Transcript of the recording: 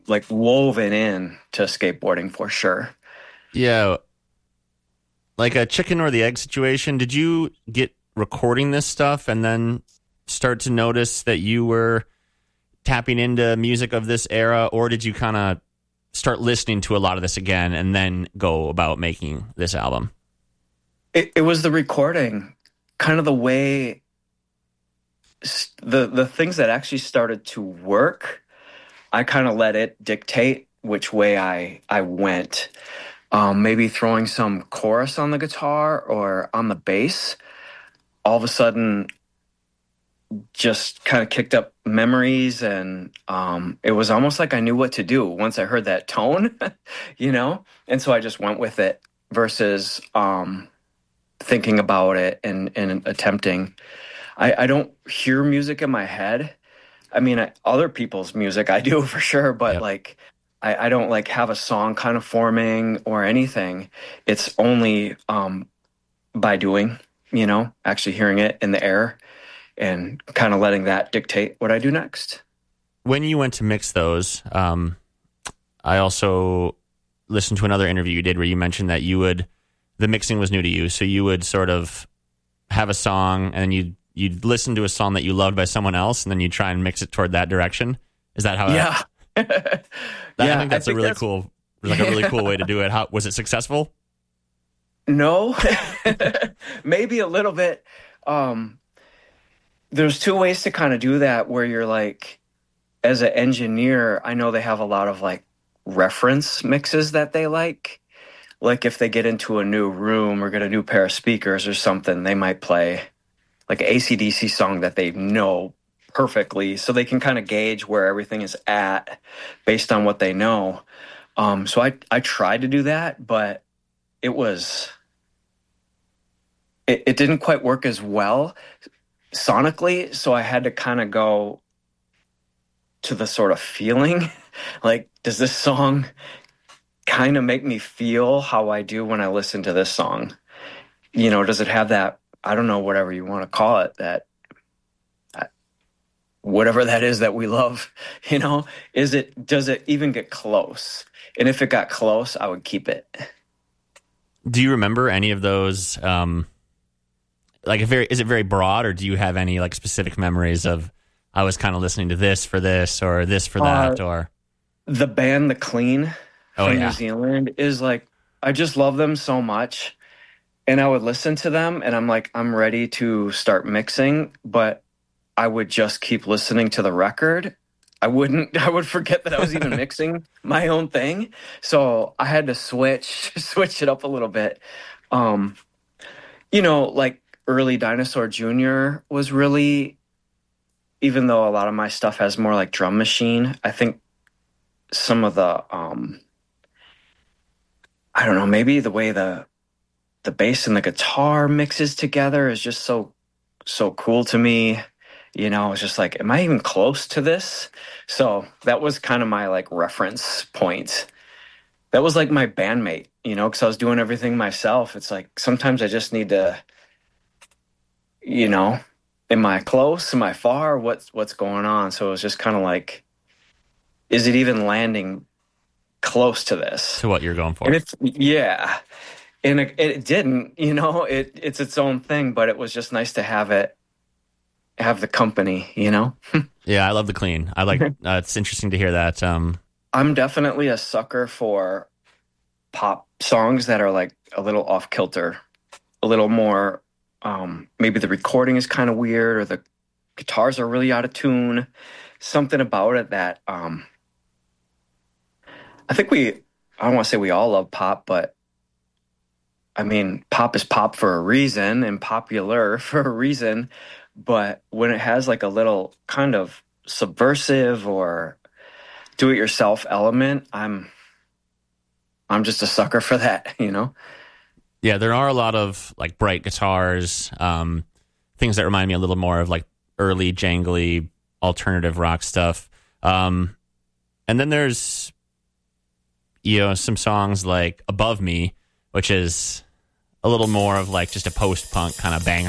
like woven in to skateboarding for sure. Yeah, like a chicken or the egg situation. Did you get recording this stuff and then start to notice that you were tapping into music of this era, or did you kind of start listening to a lot of this again and then go about making this album? It was the recording, kind of the way the things that actually started to work. I kind of let it dictate which way I went. Maybe throwing some chorus on the guitar or on the bass, all of a sudden just kind of kicked up memories, and it was almost like I knew what to do once I heard that tone, you know? And so I just went with it versus thinking about it and attempting. I don't hear music in my head. I mean, other people's music I do for sure, but Yep. like I don't like have a song kind of forming or anything. It's only by doing, actually hearing it in the air and kind of letting that dictate what I do next. When you went to mix those, I also listened to another interview you did where you mentioned that the mixing was new to you. So you would sort of have a song and then you'd listen to a song that you loved by someone else and then you'd try and mix it toward that direction. Is that how? Yeah. I think that's a really cool, like a really cool way to do it. How was it successful? No, maybe a little bit. There's two ways to kind of do that where you're like, as an engineer, I know they have a lot of like reference mixes that they like. Like if they get into a new room or get a new pair of speakers or something, they might play like an AC/DC song that they know perfectly, so they can kind of gauge where everything is at based on what they know. So I tried to do that, but it didn't quite work as well sonically. So I had to kind of go to the sort of feeling, like, does this song kind of make me feel how I do when I listen to this song? Does it have that, I don't know, whatever you want to call it, that whatever that is that we love, does it even get close? And if it got close, I would keep it. Do you remember any of those? Is it very broad, or do you have any like specific memories of, I was kind of listening to this for this or this for that, or the band The Clean from New Zealand is like, I just love them so much. And I would listen to them and I'm like, I'm ready to start mixing, but I would just keep listening to the record. I would forget that I was even mixing my own thing. So I had to switch it up a little bit. Like early Dinosaur Jr. was really, even though a lot of my stuff has more like drum machine, I think some of the, I don't know, maybe the way the bass and the guitar mixes together is just so cool to me. It's just like, am I even close to this? So that was kind of my like reference point. That was like my bandmate, because I was doing everything myself. It's like, sometimes I just need to, am I close? Am I far? What's going on? So it was just kind of like, is it even landing close to this? to what you're going for? And and it didn't, it's its own thing, but it was just nice to have the company, Yeah, I love The Clean. I like, it's interesting to hear that. I'm definitely a sucker for pop songs that are like a little off kilter, a little more, maybe the recording is kind of weird or the guitars are really out of tune. Something about it that, I think I don't want to say we all love pop, but I mean, pop is pop for a reason and popular for a reason. But when it has like a little kind of subversive or do-it-yourself element, I'm just a sucker for that, Yeah, there are a lot of like bright guitars, things that remind me a little more of like early jangly alternative rock stuff. And then there's, some songs like Above Me, which is a little more of like just a post-punk kind of banger